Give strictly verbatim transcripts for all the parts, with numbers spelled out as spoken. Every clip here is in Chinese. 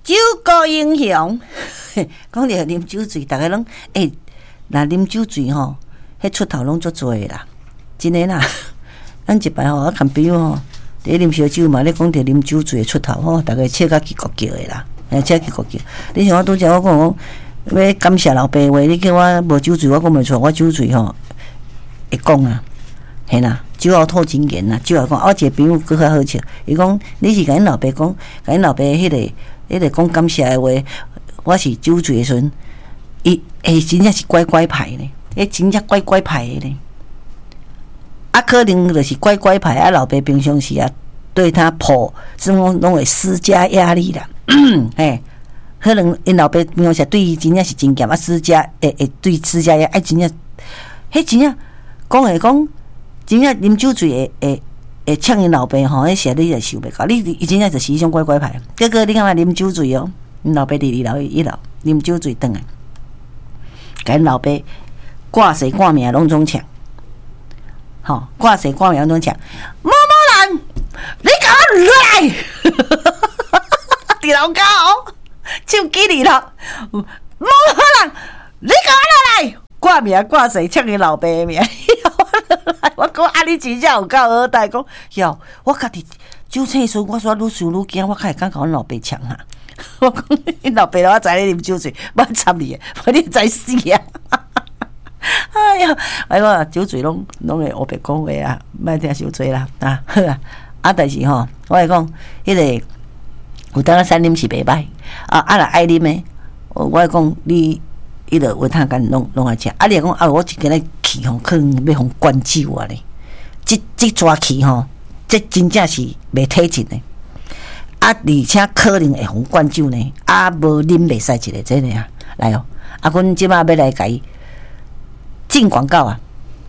酒国英雄，讲着啉酒醉，大家拢诶，若啉酒醉吼，迄出头拢足多啦，真诶啦。咱一摆吼，我看朋友吼，伫啉烧酒嘛，咧讲着啉酒醉出头吼，大家笑甲叽咕叫诶啦，诶，笑叽咕叫。你像我拄则我讲讲，要感谢老爸话，你叫我无酒醉，我讲袂出，我酒醉吼会讲啊，嘿啦。酒后吐真言啦，酒后讲，我一个朋友佫较好笑，伊讲你是甲因老爸讲，甲因老爸迄、那个、迄、那个讲感谢的话，我是酒醉的时阵，伊诶真正是乖乖牌咧，迄真正乖乖牌的咧，啊可能就是乖乖牌，啊老爸平常时啊对他颇，什么拢会施加压力啦，嘿，可能因老爸平常时对伊真正是真严，啊施加诶诶对施加压，啊真正，迄真正讲会讲。真正啉酒醉会会会呛因老爸吼，迄时你就受袂到。你伊真正就是迄种乖乖牌。结果你感觉啉酒醉哦，因老爸伫二楼一楼啉酒醉转来，甲因老爸挂谁挂名拢总抢，吼挂谁挂名拢总抢。某某人，你甲我落来！伫楼骹哦，手机里头，某某人，你甲我落来！挂名挂谁抢因老爸的名？我讲啊，你真正有够好代讲，哟，我家己酒醒时，我说愈想愈惊，我开始敢甲阮老爸抢啊！我讲，恁老爸我知你啉酒醉，我插你，我你知死啊！哎呀，哎我酒醉拢拢会黑白讲话啊，莫听伤多啦啊！好啊，啊，但是吼，我会讲，迄、那个有当三啉是袂歹啊，啊若爱啉的，我会讲你。伊就维他干拢拢爱食，啊！你讲啊，我一个咧气吼，可能要互灌酒啊咧。即即抓气吼，这真正是袂体质的，啊！而且可能会互灌酒呢，啊！无啉袂使一个真诶啊！来哦，啊！阮即马要来甲伊进广告啊！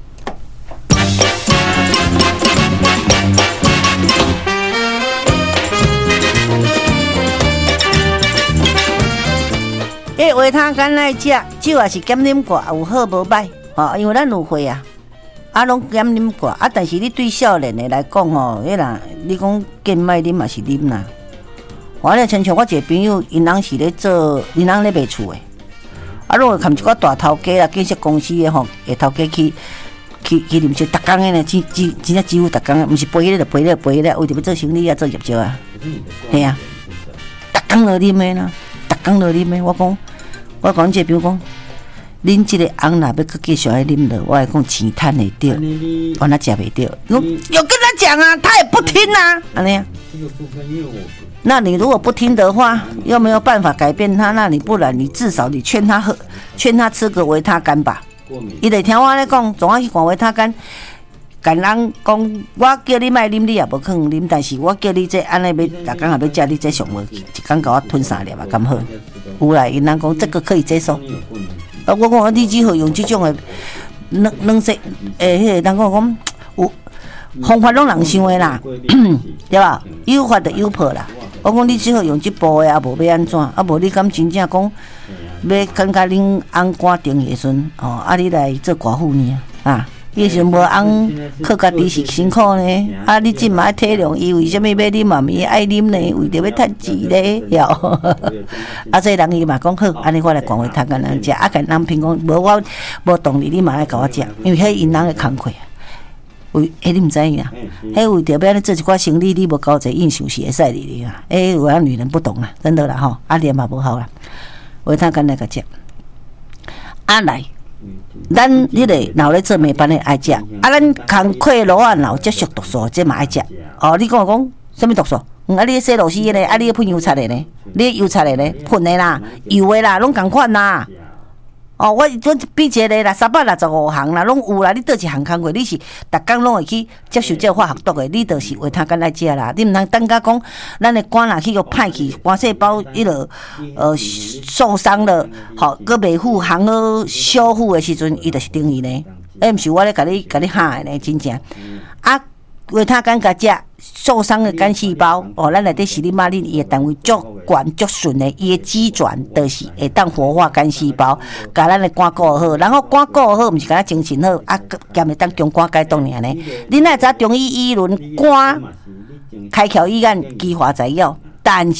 诶，维他干爱食，酒也是减啉过，有好无歹，吼，因为咱有会啊，啊，拢减啉过，啊，但是你对少年的来讲吼，迄啦，你讲见卖啉嘛是啉啦。我咧亲像我一个朋友，因人是咧做，因人咧卖厝的，啊，拢会看一寡大头家啦，建设公司的吼，下头家去去去啉酒，逐工的呢，真真真正几乎逐工的，毋是陪咧就陪咧陪咧，为着要做生意啊，做业绩啊，系啊，逐工落啉的啦，逐工落啉的，我讲。我讲这，比如讲，恁这个翁若要搁继续爱啉了，我来讲钱赚会到，我哪食袂到？有有跟他讲啊，他也不听啊，安尼啊。那你如果不听的话，又没有办法改变他，那你不然你至少你劝他喝，劝他吃个维他干吧。伊得听我咧讲，总要去管维他干。甲人讲，我叫你莫啉，你也无可能啉。但是我叫你这安尼要，逐工也要食，你这上无一工甲我吞三粒啊，咁好。有啦，因人讲这个可以接受。啊，我讲你只好用这种的软软色，诶，迄个人讲讲有方法拢人想的啦，对吧？有法就有破啦。我讲你只好用这部的，啊无要安怎？啊无你敢真正讲要感觉恁翁赶定的时阵，哦，啊你来做寡妇呢啊？伊时无翁靠家己是辛苦呢，啊！你即嘛体谅伊，为什么要啉嘛？咪爱啉呢？为着要趁钱呢？哟！啊，所以人伊嘛讲好，安尼我来讲话，他跟人食，啊，跟人评讲，无我无动力，你嘛来甲我食，因为迄因人的工课，为迄你毋知影啊？迄为着要做一寡生意，你无交一个印象是会使哩啊！诶，有人女人不懂啦，真的啦吼，啊，脸嘛无好啦，为他跟来甲食，啊来。咱迄个老咧做美班的爱食，啊，咱工课路啊，老接触毒素，这嘛爱食。哦，你跟我讲什么毒素？嗯，啊，你洗螺丝的呢？啊，你喷油漆的呢？你油漆的呢？喷的啦，油的啦，拢共款啦。哦，我我比一个啦，三百六十五行啦，拢有啦。你倒一行工课，你是逐工拢会去接受这化学毒的，你就是维他干来食啦。你毋通等甲讲，咱的肝若去个歹去，肝细胞迄落呃受伤了，吼，佮袂复行好修复的时阵，伊就是等于呢。诶，毋是我咧甲你甲你喊的呢，真正啊。维他干甲食受伤的肝细胞，哦，咱内底是哩马哩伊的单位足悬足顺的，伊的机转就是会当活化肝细胞，甲咱的肝顾好，然后肝顾好，毋是甲咱精神好，啊，兼会当中肝解冻尔呢。你哪知中医医论肝开窍医院激化材料，但是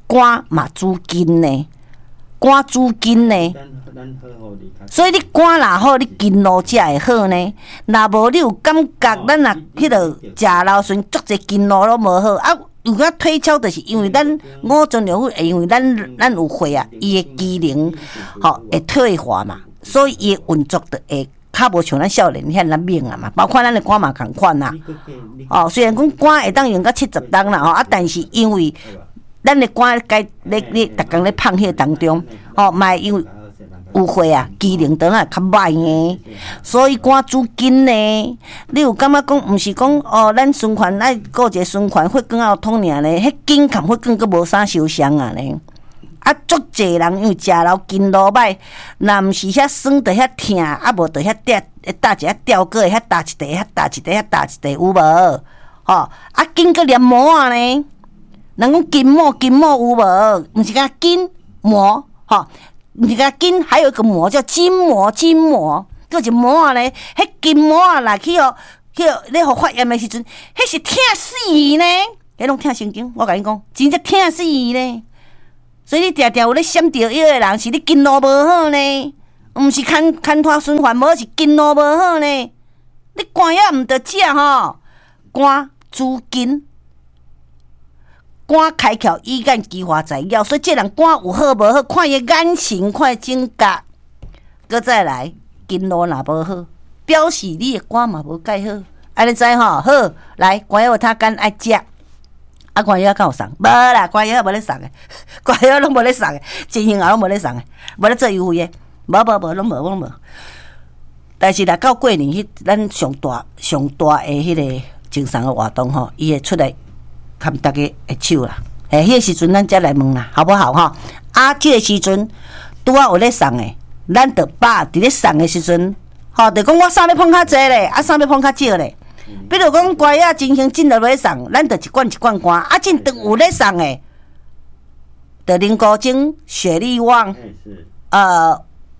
肝嘛主筋呢，肝主筋呢。所以你肝若好，你筋路才会好呢。若无你有感觉，咱若迄落食老顺，足侪筋路拢无好啊。有影推敲，就是因为咱五脏六腑，因为咱咱有血啊，伊的机能吼会退化嘛，所以伊的运作就会较无像咱少年遐咱猛啊嘛。包括咱的肝嘛共款啦。哦，虽然讲肝会当用到七十档啦，吼啊，但是因为咱的肝该咧咧逐工咧胖迄当中，吼嘛因为有血啊，机能当然较歹呢，所以肝主筋呢。你有感觉讲，毋是讲哦，咱循环爱顾一个循环血管要通尔呢？迄筋含血管佫无啥受伤啊呢。啊，足侪人因为食老筋路歹，若毋是遐酸着遐疼，啊无着遐搭搭一遐吊过，遐搭一地，遐搭一地，遐搭一地，有无？吼、哦，啊筋佫黏膜啊呢？人讲筋膜，筋膜有无？毋是讲筋膜，吼、哦。你看筋还有一个膜叫筋膜，筋膜，个一膜啊咧，迄筋膜啊来去哦，去哦，咧互发炎的时阵，迄是疼死呢，迄拢疼神经。我甲你讲，真正疼死呢。所以你常常有咧闪着药的人，是你筋路无好呢，毋是牵牵拖循环无，是筋路无好呢。你肝药毋得食吼，肝主筋。肝开窍，以眼激发材料，所以这人肝有好无好，看伊眼神，看伊指甲，搁再来筋路若无好，表示你的肝嘛无介好。安尼知吼？好，来肝药他肝爱食，啊肝药敢有送？无啦，肝药无咧送诶，肝药拢无咧送诶，真型啊拢无咧送诶，无咧做优惠诶，无无无拢无拢无。但是若到过年迄，咱上大上大诶迄个精神诶活动吼，伊会出来。看大家的手啦，诶，迄个时阵咱才来问啦，好不好吼？啊，即个时阵拄啊有咧送诶，咱着把伫咧送诶时阵，吼，着讲我送咧捧较济咧，啊，送咧捧较少咧。比如讲乖啊，真行进落咧送，咱着一罐一罐罐，啊，真长有咧送诶，着林高精、雪力旺，呃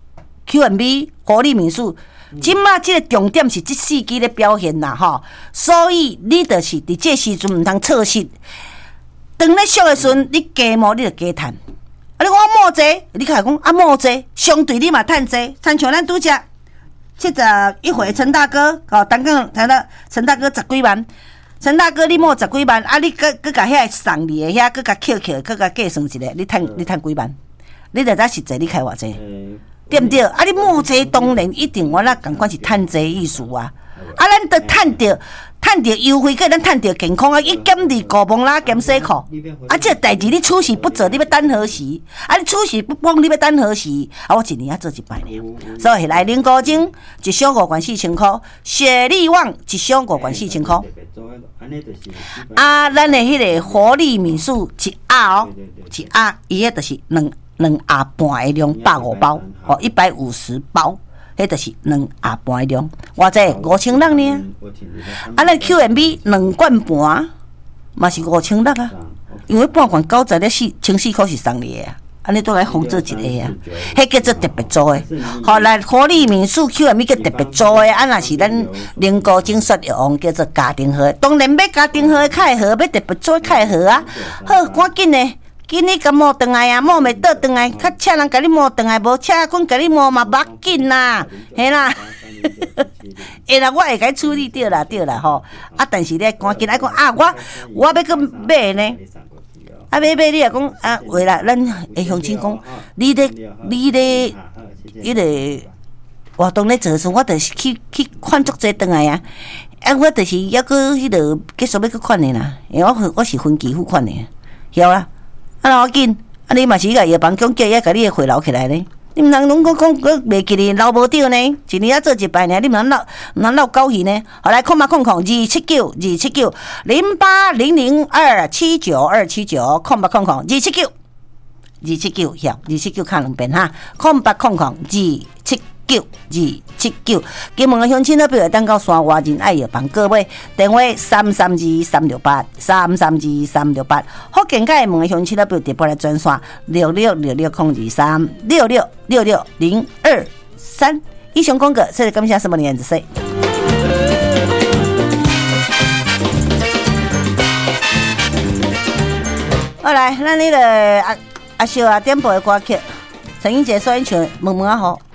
，Q M B、活力敏素。即马即个重点是即四支咧表现啦，吼，所以你著是伫这时阵毋通错失。当咧俗诶时阵，你加毛你著加趁。啊，你讲我毛济，你开讲啊毛济，相对你嘛趁济。参像咱拄只七十一岁陈大哥，吼，单讲谈到陈大哥十几万，陈大哥你毛十几万，啊你搁搁甲遐送你诶遐，搁甲扣扣，搁甲计算一下，你趁你趁几万？你著知实际你开偌济？对不对？啊，你募济当然一定我那共款是趁济意思啊！啊，咱得趁着趁着优惠，个咱趁着健康啊！一减二高帮啦，减洗裤啊！这代志你处事不做，你要等何时？啊，你处事不帮，你要等何时？啊，我一年啊做一摆呢。所以来零高精一箱五万四千块，雪力旺一箱五万四千块。啊，咱的迄个活力敏素一盒哦，一盒伊个就是两。两盒半的量，百五包，哦，一百五十包，迄就是两盒半的量。偌济五千六呢？啊，咱 Q M B 两罐半，嘛是五千六啊。因为半罐九十咧四千四块是送你的啊，安尼都来封做一个啊。迄叫做特别做的。好，来活力敏素 Q M B 叫特别做的，啊，若是咱零高精血药王叫做家庭号。当然要家庭号的较会好，要特别做较会好啊。好，赶紧的。今日甲摸转来啊，摸袂倒转来，较请人甲你摸转来，无请阮甲你摸嘛无要紧啦，嘿啦，会啦，我会甲你处理掉啦，对啦吼。啊，但是咧，赶紧来讲啊，我我要去买呢，啊买买你也讲啊，为啦，咱会乡亲讲，你咧你咧迄个活动咧做的时候，我著是去去款足济转来啊，啊，我著是抑个迄个继续要去款的啦，因为我我是分期付款的，晓啦。啊，要紧，啊，你嘛是甲药房讲叫伊甲你的血留起来呢？你毋通拢讲讲讲袂记哩留无着呢？一年啊做一摆呢，你毋通留毋通留狗鱼呢？好来，空八空空二七九二七九零八零零二七九二七九空八空空二七九二七九，晓二七九看两遍哈，空八空空二七九二七九，金门的乡亲那边会等到山外人爱药房各位电话三三二三六八三三二三六八，福建界门的乡亲那边直播来专线六六六六空二三六六六六零二三。以上广告，谢谢感谢什么年子岁。 好来，咱迄个阿阿秀啊点播的歌曲，陈英杰所演唱《问问啊好》。